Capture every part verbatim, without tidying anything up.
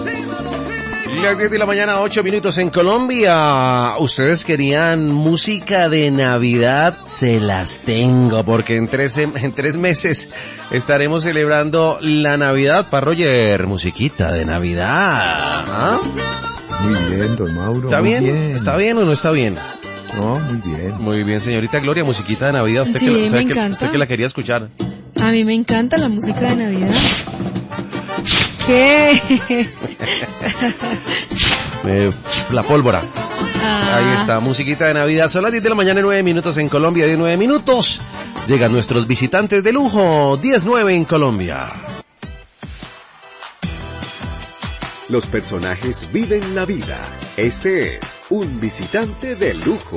Las diez de la mañana, ocho minutos en Colombia. Ustedes querían música de Navidad, se las tengo, porque en tres, en tres meses estaremos celebrando la Navidad. Para Roger, musiquita de Navidad. ¿Ah? Muy bien, don Mauro. ¿Está bien? bien? ¿Está bien o no está bien? No, muy bien. Muy bien, señorita Gloria, musiquita de Navidad. Usted, sí, que, me usted, encanta. Que, usted que la quería escuchar. A mí me encanta la música de Navidad. ¿Qué? eh, la pólvora. Ah. Ahí está, musiquita de Navidad. Son las diez de la mañana, nueve minutos en Colombia, diecinueve minutos. Llegan nuestros visitantes de lujo, diez nueve en Colombia. Los personajes viven la vida. Este es un visitante de lujo.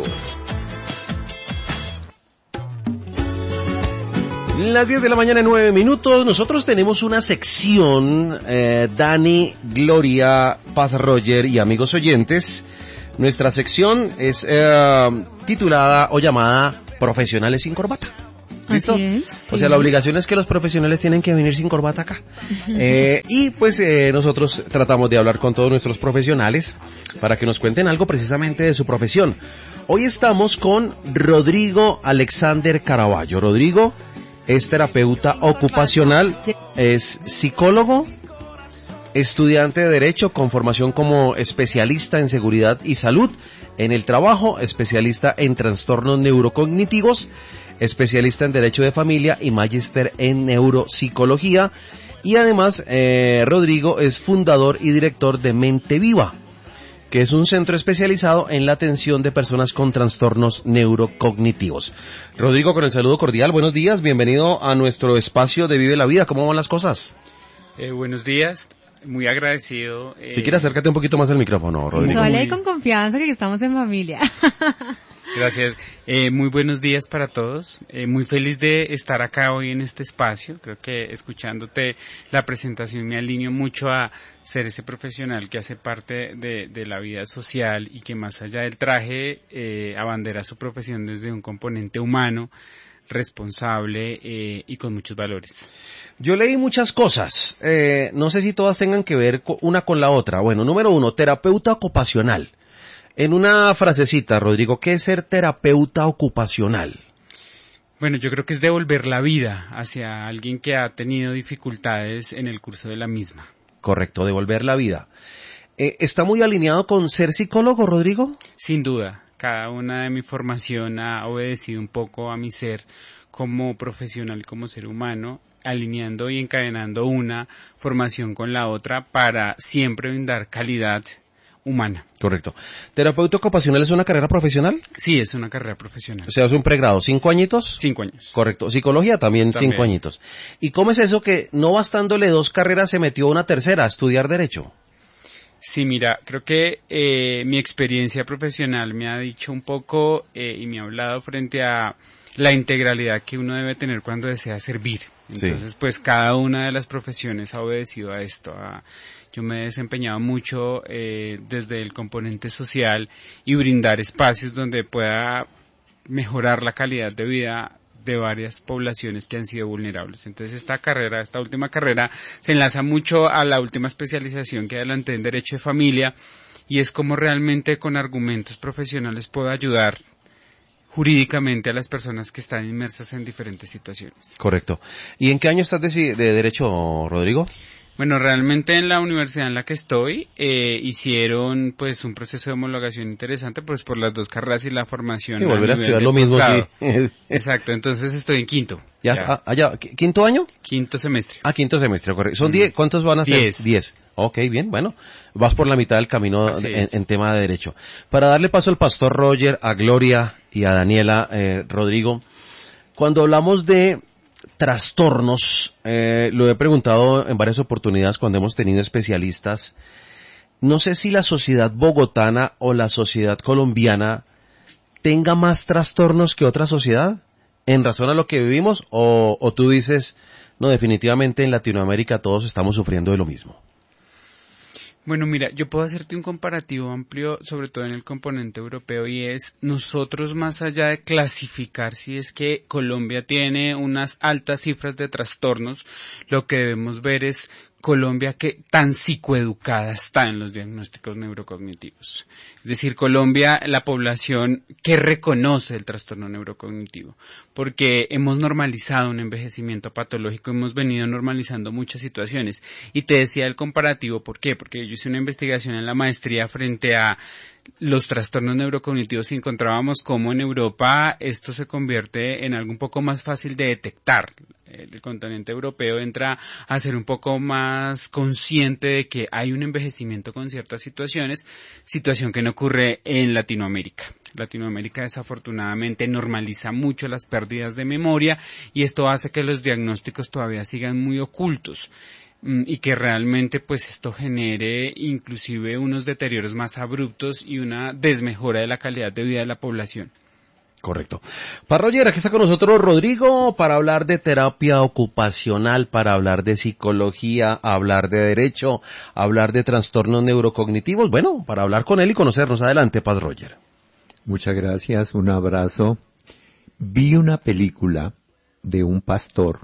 Las diez de la mañana, nueve minutos. Nosotros tenemos una sección, eh, Dani, Gloria, Paz, Roger y amigos oyentes. Nuestra sección es eh, titulada o llamada Profesionales sin corbata. ¿Listo? Así es, sí. O sea, la obligación es que los profesionales tienen que venir sin corbata acá. eh, y pues eh, nosotros tratamos de hablar con todos nuestros profesionales para que nos cuenten algo precisamente de su profesión. Hoy estamos con Rodrigo Alexander Caraballo. Rodrigo es terapeuta ocupacional, es psicólogo, estudiante de Derecho con formación como especialista en seguridad y salud en el trabajo, especialista en trastornos neurocognitivos, especialista en Derecho de Familia y magíster en Neuropsicología. Y además, eh, Rodrigo es fundador y director de Mente Viva, que es un centro especializado en la atención de personas con trastornos neurocognitivos. Rodrigo, con el saludo cordial, buenos días, bienvenido a nuestro espacio de Vive la Vida. ¿Cómo van las cosas? Eh, buenos días, muy agradecido. Eh... Si quieres, acércate un poquito más al micrófono, Rodrigo. Suele muy... con confianza que estamos en familia. Gracias. Eh, muy buenos días para todos. Eh, muy feliz de estar acá hoy en este espacio. Creo que escuchándote la presentación me alineo mucho a ser ese profesional que hace parte de, de la vida social y que más allá del traje eh, abandera su profesión desde un componente humano, responsable eh, y con muchos valores. Yo leí muchas cosas. Eh, no sé si todas tengan que ver una con la otra. Bueno, número uno, terapeuta ocupacional. En una frasecita, Rodrigo, ¿qué es ser terapeuta ocupacional? Bueno, yo creo que es devolver la vida hacia alguien que ha tenido dificultades en el curso de la misma. Correcto, devolver la vida. Eh, ¿Está muy alineado con ser psicólogo, Rodrigo? Sin duda. Cada una de mi formación ha obedecido un poco a mi ser como profesional, como ser humano, alineando y encadenando una formación con la otra para siempre brindar calidad humana. Correcto. ¿Terapeuta ocupacional es una carrera profesional? Sí, es una carrera profesional. O sea, es un pregrado. ¿Cinco añitos? Cinco años. Correcto. ¿Psicología? También, también cinco añitos. ¿Y cómo es eso que no bastándole dos carreras se metió una tercera, a estudiar Derecho? Sí, mira, creo que eh, mi experiencia profesional me ha dicho un poco eh, y me ha hablado frente a la integralidad que uno debe tener cuando desea servir. Entonces, sí. Pues cada una de las profesiones ha obedecido a esto. A, yo me he desempeñado mucho eh, desde el componente social y brindar espacios donde pueda mejorar la calidad de vida de varias poblaciones que han sido vulnerables. Entonces esta carrera, esta última carrera, se enlaza mucho a la última especialización que adelanté en Derecho de Familia y es como realmente con argumentos profesionales puedo ayudar jurídicamente a las personas que están inmersas en diferentes situaciones. Correcto. ¿Y en qué año estás de, de Derecho, Rodrigo? Bueno, realmente en la universidad en la que estoy eh, hicieron pues un proceso de homologación interesante pues por las dos carreras y la formación. Sí, volver a, a estudiar lo mismo, sí. Exacto, entonces estoy en quinto. ¿Ya? ya. Ah, ya. ¿Quinto año? Quinto semestre. Ah, quinto semestre, correcto. ¿Son diez? ¿Cuántos van a ser? Diez. Diez. Ok, bien, bueno. Vas por la mitad del camino en, en tema de Derecho. Para darle paso al pastor Roger, a Gloria y a Daniela, eh, Rodrigo, cuando hablamos de trastornos, eh, lo he preguntado en varias oportunidades cuando hemos tenido especialistas, no sé si la sociedad bogotana o la sociedad colombiana tenga más trastornos que otra sociedad en razón a lo que vivimos o, o tú dices, no, definitivamente en Latinoamérica todos estamos sufriendo de lo mismo. Bueno, mira, yo puedo hacerte un comparativo amplio, sobre todo en el componente europeo, y es nosotros más allá de clasificar si es que Colombia tiene unas altas cifras de trastornos, lo que debemos ver es Colombia que tan psicoeducada está en los diagnósticos neurocognitivos. Es decir, Colombia, la población que reconoce el trastorno neurocognitivo, porque hemos normalizado un envejecimiento patológico, hemos venido normalizando muchas situaciones. Y te decía el comparativo, ¿por qué? Porque yo hice una investigación en la maestría frente a los trastornos neurocognitivos y encontrábamos cómo en Europa esto se convierte en algo un poco más fácil de detectar. El continente europeo entra a ser un poco más consciente de que hay un envejecimiento con ciertas situaciones, situación que no ocurre en Latinoamérica. Latinoamérica desafortunadamente normaliza mucho las pérdidas de memoria y esto hace que los diagnósticos todavía sigan muy ocultos. Y que realmente pues esto genere inclusive unos deterioros más abruptos y una desmejora de la calidad de vida de la población. Correcto. Para Roger, aquí está con nosotros Rodrigo para hablar de terapia ocupacional, para hablar de psicología, hablar de derecho, hablar de trastornos neurocognitivos. Bueno, para hablar con él y conocernos. Adelante, Paz Roger. Muchas gracias, un abrazo. Vi una película de un pastor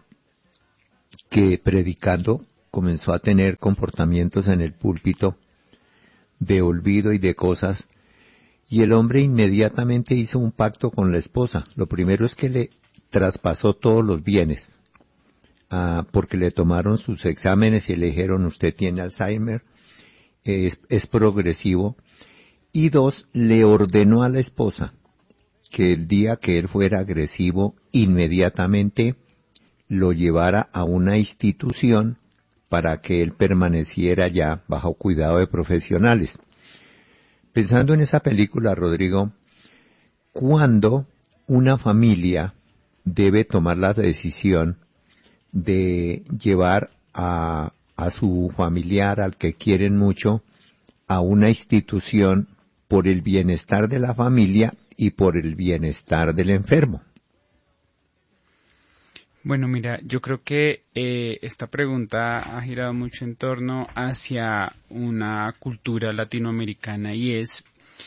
que predicando comenzó a tener comportamientos en el púlpito de olvido y de cosas, y el hombre inmediatamente hizo un pacto con la esposa. Lo primero es que le traspasó todos los bienes, ah, porque le tomaron sus exámenes y le dijeron, usted tiene Alzheimer, es, es progresivo, y dos, le ordenó a la esposa que el día que él fuera agresivo, inmediatamente lo llevara a una institución para que él permaneciera ya bajo cuidado de profesionales. Pensando en esa película, Rodrigo, ¿cuándo una familia debe tomar la decisión de llevar a, a su familiar, al que quieren mucho, a una institución por el bienestar de la familia y por el bienestar del enfermo? Bueno, mira, yo creo que eh, esta pregunta ha girado mucho en torno hacia una cultura latinoamericana y es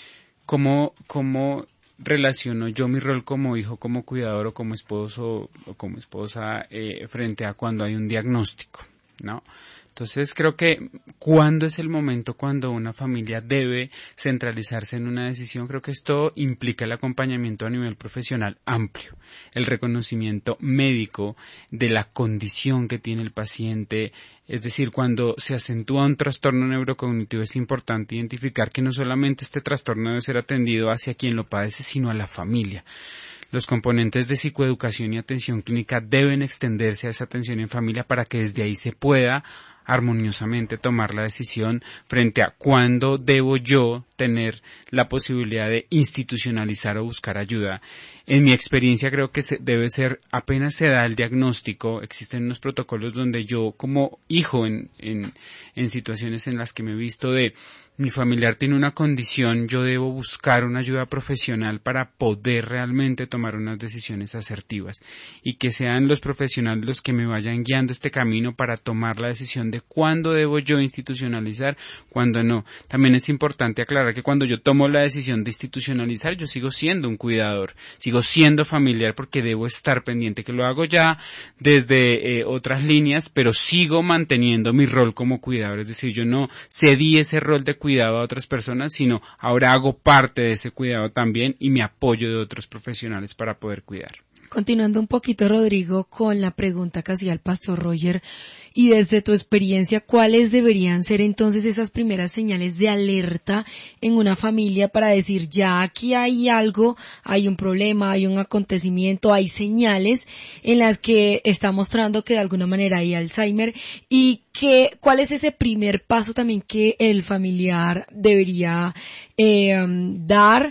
cómo, cómo relaciono yo mi rol como hijo, como cuidador o como esposo o como esposa eh, frente a cuando hay un diagnóstico, ¿no? Entonces creo que cuándo es el momento cuando una familia debe centralizarse en una decisión, creo que esto implica el acompañamiento a nivel profesional amplio, el reconocimiento médico de la condición que tiene el paciente, es decir, cuando se acentúa un trastorno neurocognitivo es importante identificar que no solamente este trastorno debe ser atendido hacia quien lo padece, sino a la familia. Los componentes de psicoeducación y atención clínica deben extenderse a esa atención en familia para que desde ahí se pueda armoniosamente tomar la decisión frente a cuándo debo yo tener la posibilidad de institucionalizar o buscar ayuda. En mi experiencia creo que se debe ser, apenas se da el diagnóstico, existen unos protocolos donde yo como hijo en, en, en situaciones en las que me he visto de mi familiar tiene una condición, yo debo buscar una ayuda profesional para poder realmente tomar unas decisiones asertivas y que sean los profesionales los que me vayan guiando este camino para tomar la decisión de cuándo debo yo institucionalizar, cuándo no. También es importante aclarar que cuando yo tomo la decisión de institucionalizar, yo sigo siendo un cuidador, sigo siendo familiar porque debo estar pendiente, que lo hago ya desde eh, otras líneas, pero sigo manteniendo mi rol como cuidador, es decir, yo no cedí ese rol de cuidado a otras personas, sino ahora hago parte de ese cuidado también y me apoyo de otros profesionales para poder cuidar. Continuando un poquito, Rodrigo, con la pregunta que hacía el pastor Roger, y desde tu experiencia, ¿cuáles deberían ser entonces esas primeras señales de alerta en una familia para decir, ya aquí hay algo, hay un problema, hay un acontecimiento, hay señales en las que está mostrando que de alguna manera hay Alzheimer, y que, cuál es ese primer paso también que el familiar debería eh, dar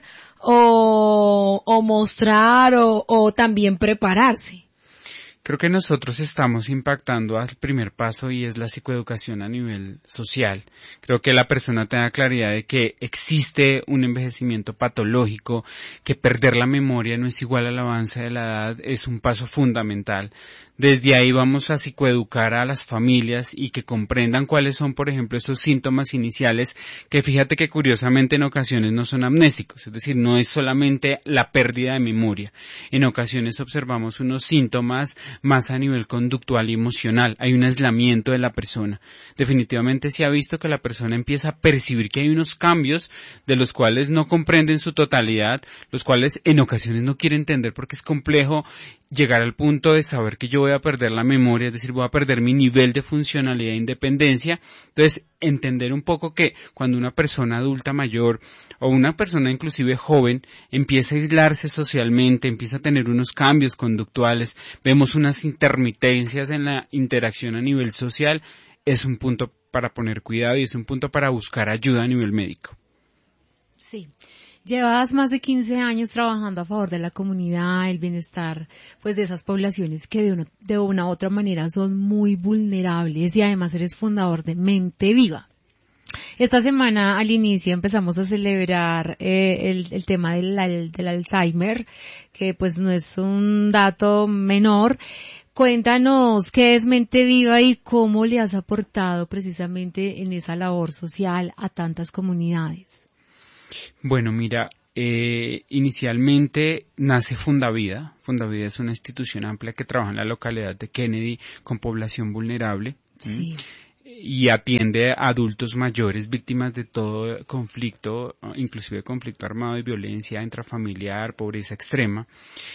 o, o mostrar o, o también prepararse? Creo que nosotros estamos impactando al primer paso y es la psicoeducación a nivel social. Creo que la persona tenga claridad de que existe un envejecimiento patológico, que perder la memoria no es igual al avance de la edad, es un paso fundamental. Desde ahí vamos a psicoeducar a las familias y que comprendan cuáles son, por ejemplo, esos síntomas iniciales que fíjate que curiosamente en ocasiones no son amnésicos, es decir, no es solamente la pérdida de memoria. En ocasiones observamos unos síntomas más a nivel conductual y emocional. Hay un aislamiento de la persona. Definitivamente se ha visto que la persona empieza a percibir que hay unos cambios de los cuales no comprende en su totalidad, los cuales en ocasiones no quiere entender porque es complejo llegar al punto de saber que yo voy a perder la memoria, es decir, voy a perder mi nivel de funcionalidad e independencia. Entonces, entender un poco que cuando una persona adulta mayor o una persona inclusive joven empieza a aislarse socialmente, empieza a tener unos cambios conductuales, vemos unas intermitencias en la interacción a nivel social, es un punto para poner cuidado y es un punto para buscar ayuda a nivel médico. Sí. Llevas más de quince años trabajando a favor de la comunidad, el bienestar, pues de esas poblaciones que de una, de una u otra manera son muy vulnerables y además eres fundador de Mente Viva. Esta semana al inicio empezamos a celebrar eh, el, el tema del, del Alzheimer, que pues no es un dato menor. Cuéntanos qué es Mente Viva y cómo le has aportado precisamente en esa labor social a tantas comunidades. Bueno, mira, eh, inicialmente nace Fundavida. Fundavida es una institución amplia que trabaja en la localidad de Kennedy con población vulnerable. Sí. Y atiende a adultos mayores víctimas de todo conflicto, inclusive conflicto armado y violencia intrafamiliar, pobreza extrema.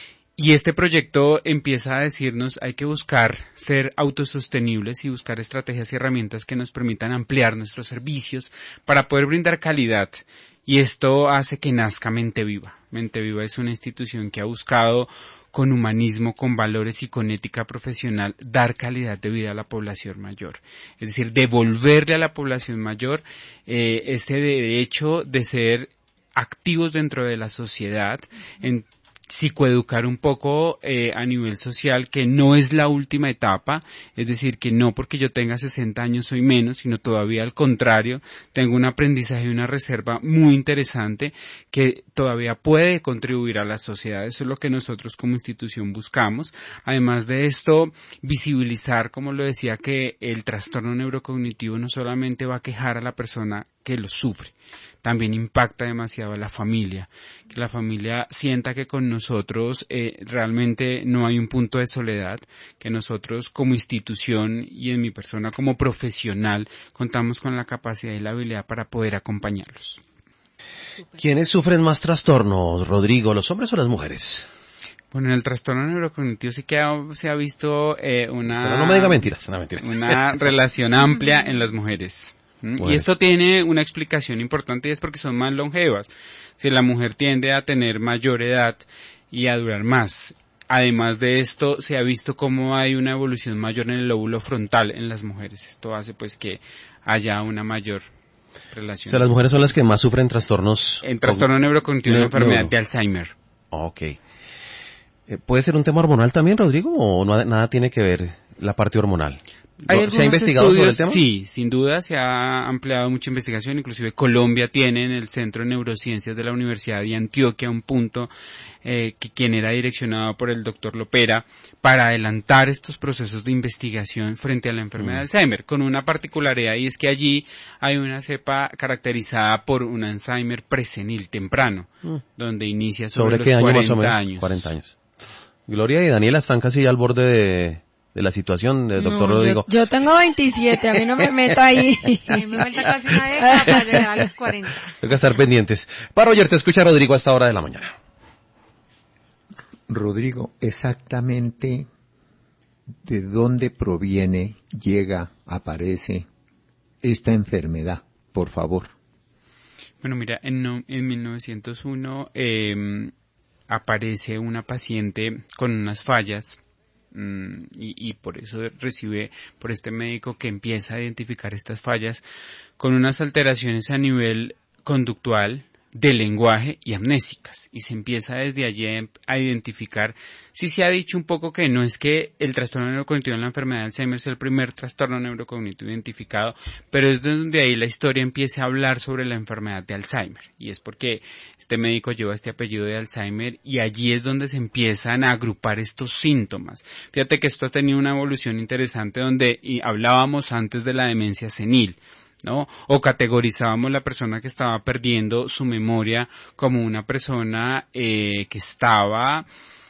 Y este proyecto empieza a decirnos hay que buscar ser autosostenibles y buscar estrategias y herramientas que nos permitan ampliar nuestros servicios para poder brindar calidad. Y esto hace que nazca Mente Viva. Mente Viva es una institución que ha buscado con humanismo, con valores y con ética profesional dar calidad de vida a la población mayor. Es decir, devolverle a la población mayor eh, ese derecho de ser activos dentro de la sociedad, en psicoeducar un poco eh, a nivel social, que no es la última etapa, es decir, que no porque yo tenga sesenta años soy menos, sino todavía al contrario, tengo un aprendizaje y una reserva muy interesante que todavía puede contribuir a la sociedad. Eso es lo que nosotros como institución buscamos. Además de esto, visibilizar, como lo decía, que el trastorno neurocognitivo no solamente va a quejar a la persona que lo sufre, también impacta demasiado a la familia, que la familia sienta que con nosotros eh, realmente no hay un punto de soledad, que nosotros como institución y en mi persona como profesional contamos con la capacidad y la habilidad para poder acompañarlos. ¿Quiénes sufren más trastornos, Rodrigo, los hombres o las mujeres? Bueno, en el trastorno neurocognitivo sí que ha, se ha visto eh, una... Pero no me diga mentiras, no mentiras. Una relación amplia en las mujeres. Bueno. Y esto tiene una explicación importante y es porque son más longevas. Si la mujer tiende a tener mayor edad y a durar más. Además de esto, se ha visto cómo hay una evolución mayor en el lóbulo frontal en las mujeres. Esto hace pues que haya una mayor relación. O sea, las mujeres son las que más sufren trastornos. En trastorno con... neurocognitivo, no, una enfermedad no. de Alzheimer. Ok. ¿Puede ser un tema hormonal también, Rodrigo, o no, nada tiene que ver la parte hormonal? ¿Se ha investigado estudios, sobre el tema? Sí, sin duda se ha ampliado mucha investigación, inclusive Colombia tiene en el Centro de Neurociencias de la Universidad de Antioquia un punto eh, que quien era direccionado por el doctor Lopera para adelantar estos procesos de investigación frente a la enfermedad mm. de Alzheimer, con una particularidad y es que allí hay una cepa caracterizada por un Alzheimer presenil temprano, mm. donde inicia sobre, ¿Sobre los qué año cuarenta más o menos? años. cuarenta años. Gloria y Daniela están casi al borde de... de la situación del doctor no, Rodrigo. Yo, yo tengo veintisiete, a mí no me meta ahí. A mí me falta casi una década para llegar a los cuarenta. Tengo que estar pendientes. Para Roger, te escucha Rodrigo a esta hora de la mañana. Rodrigo, exactamente de dónde proviene, llega, aparece esta enfermedad, por favor. Bueno, mira, en, no, en mil novecientos uno eh, aparece una paciente con unas fallas mm, y, y por eso recibe por este médico que empieza a identificar estas fallas con unas alteraciones a nivel conductual, de lenguaje y amnésicas, y se empieza desde allí a identificar. Sí se ha dicho un poco que no es que el trastorno neurocognitivo en la enfermedad de Alzheimer sea el primer trastorno neurocognitivo identificado, pero es donde ahí la historia empieza a hablar sobre la enfermedad de Alzheimer, y es porque este médico lleva este apellido de Alzheimer y allí es donde se empiezan a agrupar estos síntomas. Fíjate que esto ha tenido una evolución interesante donde y hablábamos antes de la demencia senil, ¿no? O categorizábamos la persona que estaba perdiendo su memoria como una persona eh, que estaba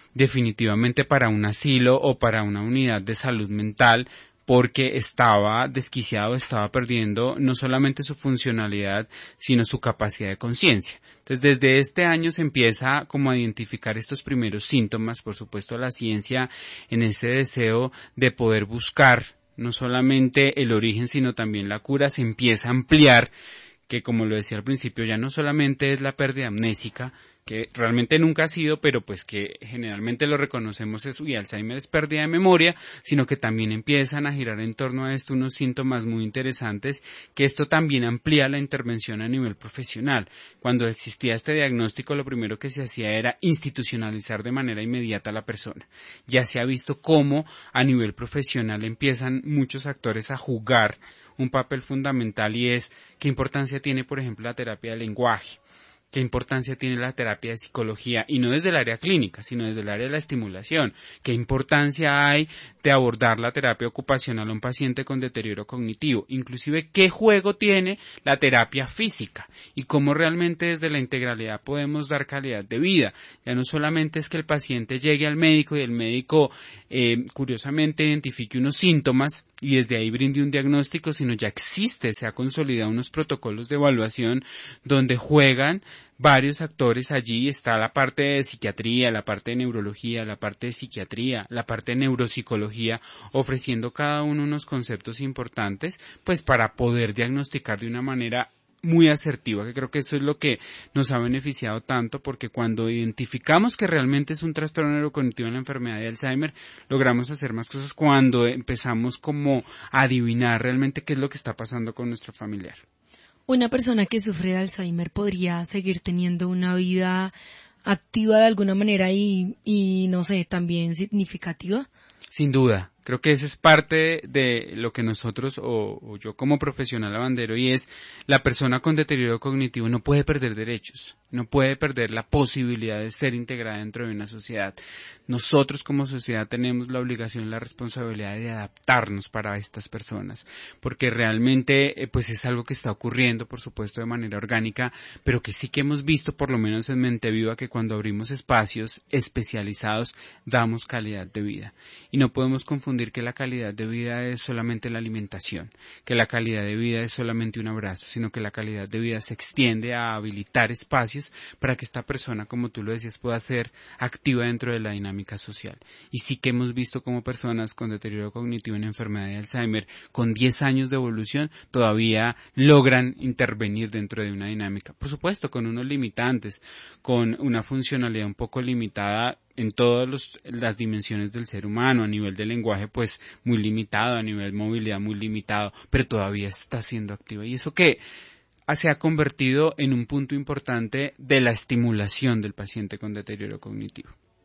definitivamente para un asilo o para una unidad de salud mental, porque estaba desquiciado, estaba perdiendo no solamente su funcionalidad, sino su capacidad de conciencia. Entonces, desde este año se empieza como a identificar estos primeros síntomas, por supuesto, la ciencia en ese deseo de poder buscar no solamente el origen, sino también la cura, se empieza a ampliar, que como lo decía al principio, ya no solamente es la pérdida amnésica, que realmente nunca ha sido, pero pues que generalmente lo reconocemos es, uy, Alzheimer es pérdida de memoria, sino que también empiezan a girar en torno a esto unos síntomas muy interesantes, que esto también amplía la intervención a nivel profesional. Cuando existía este diagnóstico, lo primero que se hacía era institucionalizar de manera inmediata a la persona. Ya se ha visto cómo a nivel profesional empiezan muchos actores a jugar un papel fundamental, y es qué importancia tiene, por ejemplo, la terapia del lenguaje. ¿Qué importancia tiene la terapia de psicología? Y no desde el área clínica, sino desde el área de la estimulación. ¿Qué importancia hay de abordar la terapia ocupacional a un paciente con deterioro cognitivo? Inclusive, ¿qué juego tiene la terapia física? Y cómo realmente desde la integralidad podemos dar calidad de vida. Ya no solamente es que el paciente llegue al médico y el médico, eh, curiosamente, identifique unos síntomas y desde ahí brinde un diagnóstico, sino ya existe, se ha consolidado unos protocolos de evaluación donde juegan varios actores. Allí está la parte de psiquiatría, la parte de neurología, la parte de psiquiatría, la parte de neuropsicología, ofreciendo cada uno unos conceptos importantes, pues para poder diagnosticar de una manera muy asertiva, que creo que eso es lo que nos ha beneficiado tanto, porque cuando identificamos que realmente es un trastorno neurocognitivo en la enfermedad de Alzheimer, logramos hacer más cosas cuando empezamos como a adivinar realmente qué es lo que está pasando con nuestro familiar. ¿Una persona que sufre de Alzheimer podría seguir teniendo una vida activa de alguna manera y, y no sé, también significativa? Sin duda. Creo que esa es parte de lo que nosotros, o, o yo como profesional abandero, y es la persona con deterioro cognitivo no puede perder derechos, no puede perder la posibilidad de ser integrada dentro de una sociedad. Nosotros como sociedad tenemos la obligación y la responsabilidad de adaptarnos para estas personas, porque realmente eh, pues es algo que está ocurriendo, por supuesto, de manera orgánica, pero que sí que hemos visto, por lo menos en Mente Viva, que cuando abrimos espacios especializados damos calidad de vida. Y no podemos confundir que la calidad de vida es solamente la alimentación, que la calidad de vida es solamente un abrazo, sino que la calidad de vida se extiende a habilitar espacios para que esta persona, como tú lo decías, pueda ser activa dentro de la dinámica social. Y sí que hemos visto como personas con deterioro cognitivo en enfermedad de Alzheimer, con diez años de evolución, todavía logran intervenir dentro de una dinámica. Por supuesto, con unos limitantes, con una funcionalidad un poco limitada en todas los, las dimensiones del ser humano, a nivel de lenguaje pues muy limitado, a nivel de movilidad muy limitado, pero todavía está siendo activa. Y eso que se ha convertido en un punto importante de la estimulación del paciente con deterioro cognitivo.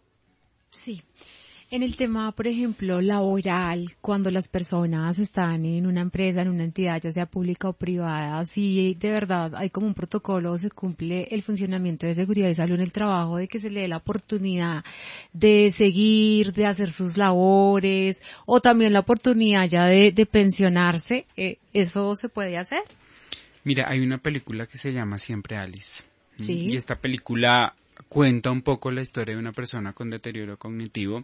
Sí. En el tema, por ejemplo, laboral, cuando las personas están en una empresa, en una entidad, ya sea pública o privada, si de verdad hay como un protocolo, se cumple el funcionamiento de seguridad y salud en el trabajo, de que se le dé la oportunidad de seguir, de hacer sus labores, o también la oportunidad ya de, de pensionarse, eh, ¿eso se puede hacer? Mira, hay una película que se llama Siempre Alice. Sí. Y esta película cuenta un poco la historia de una persona con deterioro cognitivo,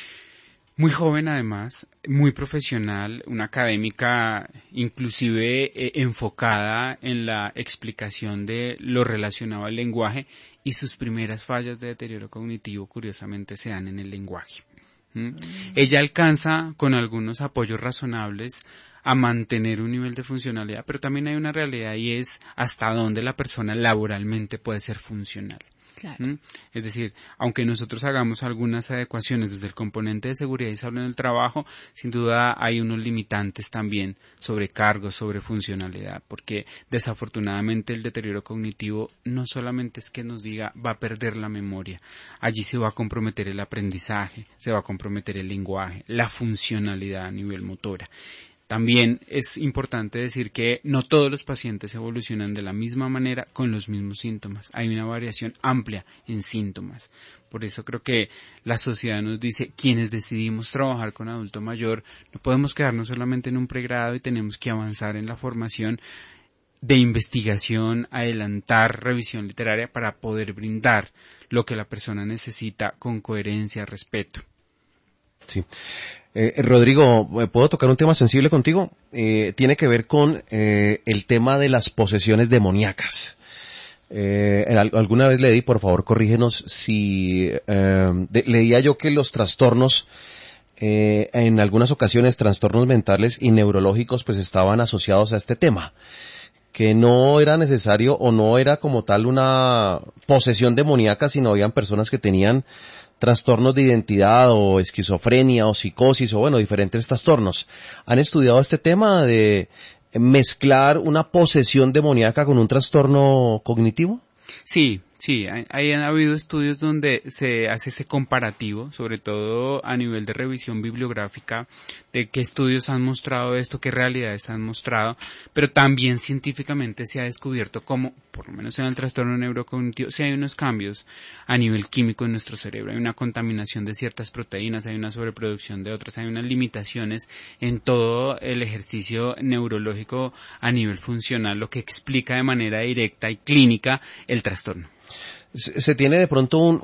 muy joven además, muy profesional, una académica inclusive eh, enfocada en la explicación de lo relacionado al lenguaje, y sus primeras fallas de deterioro cognitivo curiosamente se dan en el lenguaje. ¿Mm? Mm. Ella alcanza con algunos apoyos razonables a mantener un nivel de funcionalidad, pero también hay una realidad y es hasta dónde la persona laboralmente puede ser funcional. Claro. ¿Mm? Es decir, aunque nosotros hagamos algunas adecuaciones desde el componente de seguridad y salud en el trabajo, sin duda hay unos limitantes también sobre cargos, sobre funcionalidad, porque desafortunadamente el deterioro cognitivo no solamente es que nos diga va a perder la memoria, allí se va a comprometer el aprendizaje, se va a comprometer el lenguaje, la funcionalidad a nivel motora. También es importante decir que no todos los pacientes evolucionan de la misma manera con los mismos síntomas. Hay una variación amplia en síntomas. Por eso creo que la sociedad nos dice, quienes decidimos trabajar con adulto mayor, no podemos quedarnos solamente en un pregrado y tenemos que avanzar en la formación de investigación, adelantar revisión literaria para poder brindar lo que la persona necesita con coherencia, respeto. Sí. Eh, Rodrigo, ¿puedo tocar un tema sensible contigo? Eh, tiene que ver con eh, el tema de las posesiones demoníacas. Eh, en, alguna vez leí, por favor corrígenos, si eh, de, leía yo que los trastornos, eh, en algunas ocasiones trastornos mentales y neurológicos pues estaban asociados a este tema, que no era necesario o no era como tal una posesión demoníaca, sino habían personas que tenían trastornos de identidad o esquizofrenia o psicosis o bueno, diferentes trastornos. ¿Han estudiado este tema de mezclar una posesión demoníaca con un trastorno cognitivo? Sí, sí, hay, hay han habido estudios donde se hace ese comparativo, sobre todo a nivel de revisión bibliográfica, de qué estudios han mostrado esto, qué realidades han mostrado, pero también científicamente se ha descubierto cómo, por lo menos en el trastorno neurocognitivo, si hay unos cambios a nivel químico en nuestro cerebro, hay una contaminación de ciertas proteínas, hay una sobreproducción de otras, hay unas limitaciones en todo el ejercicio neurológico a nivel funcional, lo que explica de manera directa y clínica el trastorno. Se, se tiene de pronto un,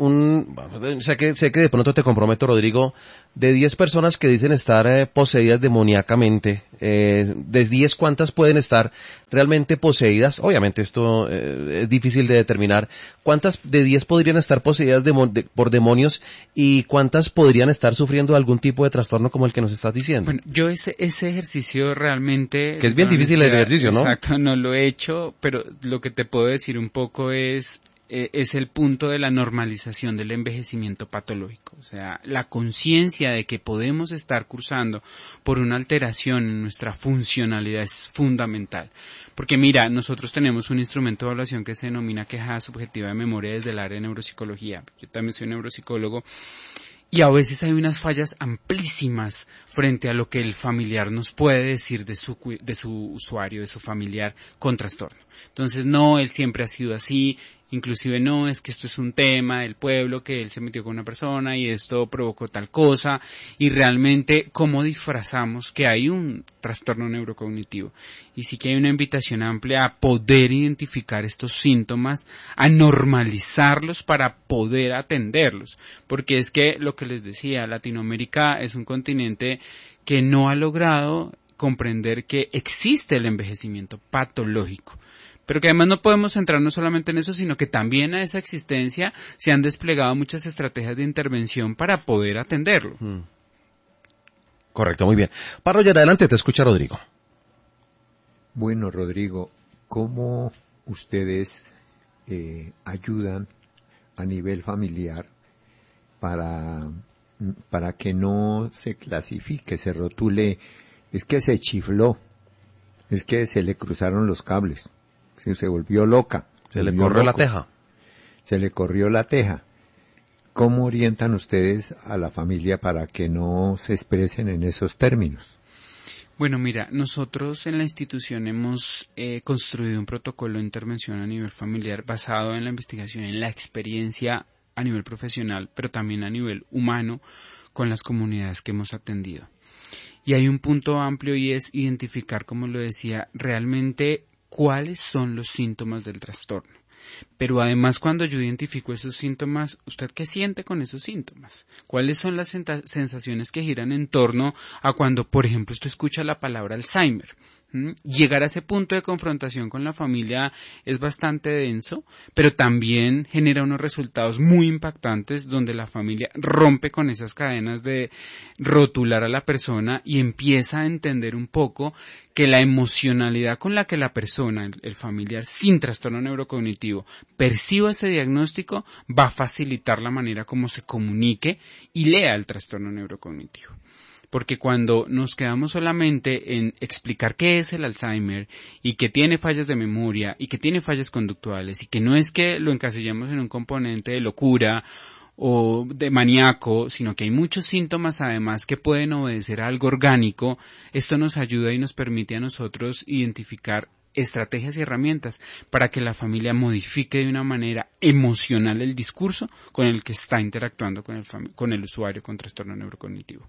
un sé que, sé que de pronto te comprometo, Rodrigo, de diez personas que dicen estar eh, poseídas demoníacamente, eh, de diez, ¿cuántas pueden estar realmente poseídas? Obviamente esto eh, es difícil de determinar. ¿Cuántas de diez podrían estar poseídas de, de, por demonios y cuántas podrían estar sufriendo algún tipo de trastorno como el que nos estás diciendo? Bueno, yo ese, ese ejercicio realmente... Que es bien difícil el ejercicio, ¿no? Exacto, no lo he hecho, pero lo que te puedo decir un poco es... es el punto de la normalización del envejecimiento patológico. O sea, la conciencia de que podemos estar cursando por una alteración en nuestra funcionalidad es fundamental. Porque mira, nosotros tenemos un instrumento de evaluación que se denomina queja subjetiva de memoria desde el área de neuropsicología. Yo también soy neuropsicólogo. Y a veces hay unas fallas amplísimas frente a lo que el familiar nos puede decir de su, de su usuario, de su familiar con trastorno. Entonces, no, él siempre ha sido así, inclusive no, es que esto es un tema del pueblo, que él se metió con una persona y esto provocó tal cosa, y realmente cómo disfrazamos que hay un trastorno neurocognitivo. Y sí que hay una invitación amplia a poder identificar estos síntomas, a normalizarlos para poder atenderlos, porque es que lo que les decía, Latinoamérica es un continente que no ha logrado comprender que existe el envejecimiento patológico. Pero que además no podemos centrarnos solamente en eso, sino que también a esa existencia se han desplegado muchas estrategias de intervención para poder atenderlo. Hmm. Correcto, muy bien. Parroyer, adelante, te escucha Rodrigo. Bueno, Rodrigo, ¿cómo ustedes eh, ayudan a nivel familiar para, para que no se clasifique, se rotule, es que se chifló, es que se le cruzaron los cables? Se, se volvió loca. Se, se le corrió loco. la teja. Se le corrió la teja. ¿Cómo orientan ustedes a la familia para que no se expresen en esos términos? Bueno, mira, nosotros en la institución hemos eh, construido un protocolo de intervención a nivel familiar basado en la investigación, en la experiencia a nivel profesional, pero también a nivel humano con las comunidades que hemos atendido. Y hay un punto amplio y es identificar, como lo decía, realmente cuáles son los síntomas del trastorno. Pero además, cuando yo identifico esos síntomas, ¿usted qué siente con esos síntomas? ¿Cuáles son las sensaciones que giran en torno a cuando, por ejemplo, usted escucha la palabra Alzheimer? ¿Mm? Llegar a ese punto de confrontación con la familia es bastante denso, pero también genera unos resultados muy impactantes donde la familia rompe con esas cadenas de rotular a la persona y empieza a entender un poco que la emocionalidad con la que la persona, el, el familiar sin trastorno neurocognitivo, perciba ese diagnóstico va a facilitar la manera como se comunique y lea el trastorno neurocognitivo. Porque cuando nos quedamos solamente en explicar qué es el Alzheimer y que tiene fallas de memoria y que tiene fallas conductuales y que no es que lo encasillamos en un componente de locura o de maníaco, sino que hay muchos síntomas además que pueden obedecer a algo orgánico, esto nos ayuda y nos permite a nosotros identificar estrategias y herramientas para que la familia modifique de una manera emocional el discurso con el que está interactuando con el, fam- con el usuario con trastorno neurocognitivo.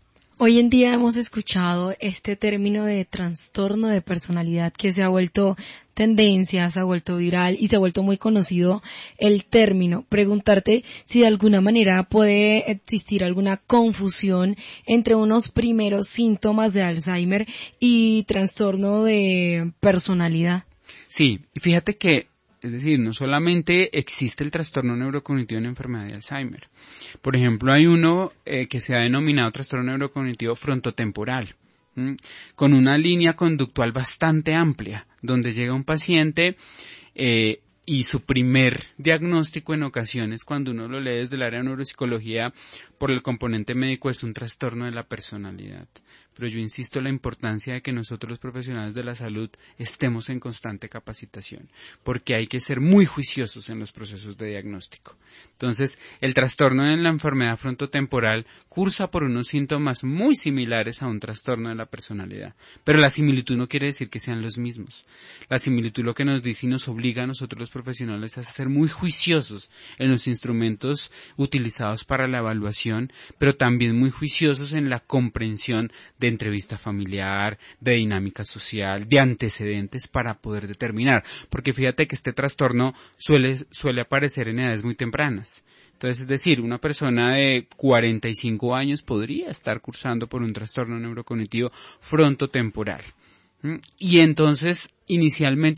Hoy en día hemos escuchado este término de trastorno de personalidad que se ha vuelto tendencia, se ha vuelto viral y se ha vuelto muy conocido el término. Preguntarte si de alguna manera puede existir alguna confusión entre unos primeros síntomas de Alzheimer y trastorno de personalidad. Sí, y fíjate que, es decir, no solamente existe el trastorno neurocognitivo en la enfermedad de Alzheimer. Por ejemplo, hay uno eh, que se ha denominado trastorno neurocognitivo frontotemporal, ¿m? con una línea conductual bastante amplia, donde llega un paciente eh, y su primer diagnóstico en ocasiones, cuando uno lo lee desde el área de neuropsicología por el componente médico, es un trastorno de la personalidad. Pero yo insisto en la importancia de que nosotros los profesionales de la salud estemos en constante capacitación, porque hay que ser muy juiciosos en los procesos de diagnóstico. Entonces, el trastorno en la enfermedad frontotemporal cursa por unos síntomas muy similares a un trastorno de la personalidad, pero la similitud no quiere decir que sean los mismos. La similitud lo que nos dice y nos obliga a nosotros los profesionales a ser muy juiciosos en los instrumentos utilizados para la evaluación, pero también muy juiciosos en la comprensión de entrevista familiar, de dinámica social, de antecedentes para poder determinar. Porque fíjate que este trastorno suele, suele aparecer en edades muy tempranas. Entonces, es decir, una persona de cuarenta y cinco años podría estar cursando por un trastorno neurocognitivo frontotemporal. ¿Mm? Y entonces, inicialmente